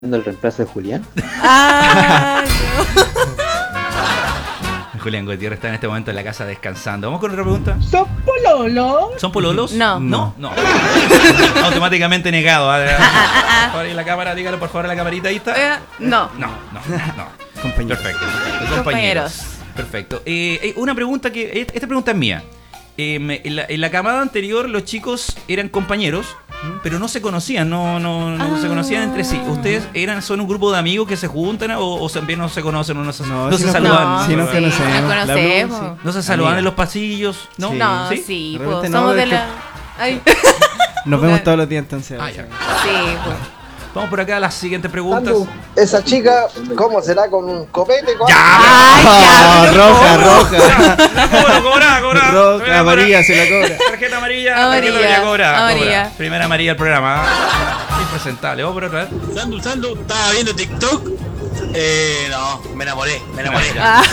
el reemplazo de Julián. Ah, Julián Gutiérrez está en este momento en la casa descansando. Vamos con otra pregunta. ¿Son pololos? ¿Son pololos? No. No. Automáticamente negado. Ahora en la cámara, dígalo por favor a la camarita. Ahí está. no. No. Compañeros. Perfecto. Compañeros. Perfecto. Una pregunta que... Esta pregunta es mía. En la camada anterior los chicos eran compañeros, pero no se conocían, no se conocían entre sí. ¿Ustedes son un grupo de amigos que se juntan o también no se conocen o no se saludan? Sí, nos conocemos. Nos conocemos. ¿No se saludan en los pasillos? ¿No? Sí. No, ¿Sí? sí, De pues, repente somos no, de es la... Ay. Nos vemos todos los días entonces. Ya. Sí, pues. Vamos por acá a las siguientes preguntas. Esa chica, ¿cómo será con un copete? Ay, ya, pero roja. Cobra. Roja, amarilla se la cobra. Tarjeta amarilla. Amarilla, Tarjeta amarilla, cobra. amarilla. Primera amarilla del programa. Impresentable. Vamos por otra vez. Usando, estaba viendo TikTok. No, me enamoré. Ah,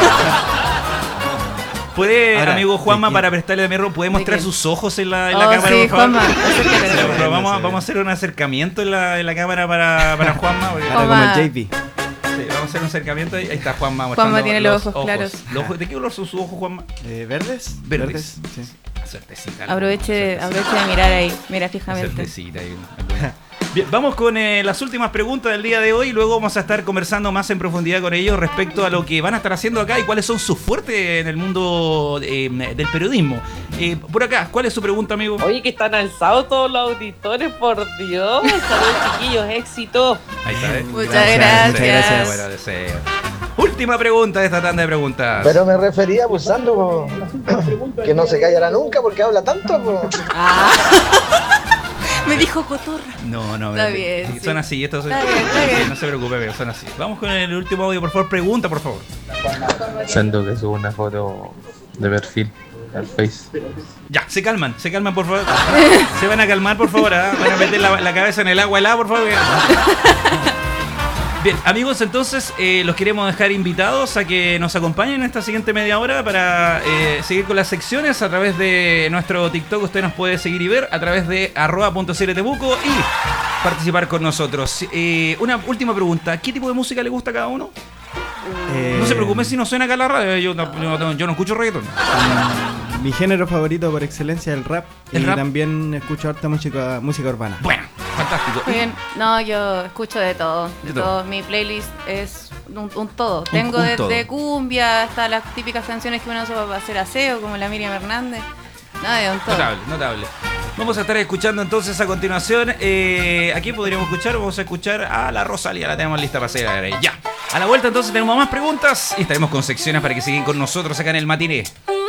¿Puede, Ahora, amigo Juanma, ¿de qué? para prestarle a mi ¿puede mostrar qué? sus ojos en la oh, cámara, sí, por favor? Juanma. Pero vamos a hacer un acercamiento en la cámara para Juanma. Porque- Ahora como el JP. Sí, vamos a hacer un acercamiento. Ahí está Juanma mostrando Juanma tiene los ojos claros. ¿De qué color son sus ojos, Juanma? ¿Verdes? Verdes. Sí. Suertecita. Aproveche de mirar ahí. Mira fijamente. Suertecita. Bien, vamos con las últimas preguntas del día de hoy. Luego vamos a estar conversando más en profundidad con ellos respecto a lo que van a estar haciendo acá y cuáles son sus fuertes en el mundo del periodismo. Por acá, ¿cuál es su pregunta, amigo? Oye, que están alzados todos los auditores, por Dios. Saludos, chiquillos, éxito. Ahí está. Muchas gracias. Muchas gracias. Bueno, deseo. Última pregunta de esta tanda de preguntas. Pero me refería abusando que no se callará nunca porque habla tanto. Ah. Me dijo cotorra. No, Está bien, Son sí. así, estos son... Está bien. No se preocupe, amigo, son así. Vamos con el último audio, por favor. Pregunta, por favor. Siento que subo una foto de perfil al Face. Ya, se calman, por favor. Se van a calmar, por favor. Van a meter la cabeza en el agua helada, por favor. Bien, amigos, entonces los queremos dejar invitados a que nos acompañen en esta siguiente media hora para seguir con las secciones a través de nuestro TikTok. Usted nos puede seguir y ver a través de @.cltebuco y participar con nosotros. Una última pregunta, ¿qué tipo de música le gusta a cada uno? No se preocupen si no suena acá la radio, yo no escucho reggaetón. Mi género favorito por excelencia es el rap. ¿El y rap? también escucho harta música urbana. Bueno, fantástico. Muy bien. No, yo escucho de todo. De todo. Mi playlist es un todo. Tengo un desde todo. cumbia hasta las típicas canciones que uno usa para hacer aseo, como la Miriam Hernández. No, de un todo. Notable. Vamos a estar escuchando entonces a continuación. ¿A quién podríamos escuchar? Vamos a escuchar a la Rosalía. La tenemos lista para hacer ahí. Ya. A la vuelta entonces tenemos más preguntas y estaremos con secciones para que sigan con nosotros acá en el matiné.